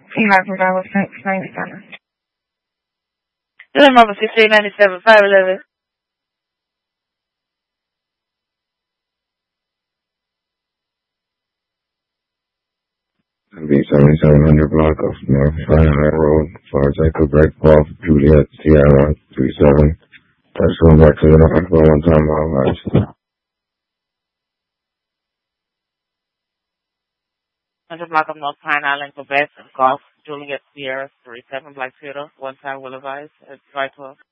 P-High from Dallas, Saint Center. This is number 1697, 511. B 7700 block of North High Road, Florence Echo Break Golf, Juliet, CI 137. Touch going back to the hospital one time while 100 block of North Pine Island, Quebec, Golf, Juliet, Sierra 37, Black Theater, one time will advise at 512.